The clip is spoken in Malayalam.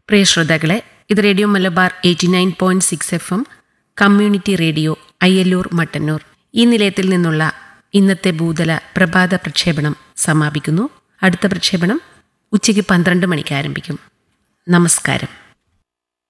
പ്രിയ ശ്രോതാക്കളെ, ഇത് radio Malabar 89.6 FM community radio Ayyallur Mattannur. ഈ നിലയത്തിൽ നിന്നുള്ള ഇന്നത്തെ ഭൂതല പ്രഭാത പ്രക്ഷേപണം സമാപിക്കുന്നു. അടുത്ത പ്രക്ഷേപണം ഉച്ചയ്ക്ക് 12 മണിക്ക് ആരംഭിക്കും. നമസ്കാരം.